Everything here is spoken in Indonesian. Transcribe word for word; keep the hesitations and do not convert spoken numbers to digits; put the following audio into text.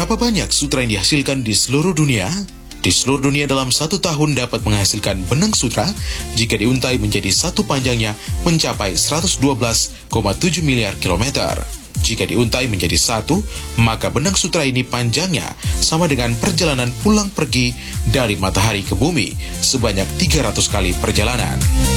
Berapa banyak sutra yang dihasilkan di seluruh dunia? Di seluruh dunia dalam satu tahun dapat menghasilkan benang sutra jika diuntai menjadi satu panjangnya mencapai seratus dua belas koma tujuh miliar kilometer. Jika diuntai menjadi satu, maka benang sutra ini panjangnya sama dengan perjalanan pulang pergi dari matahari ke bumi sebanyak tiga ratus kali perjalanan.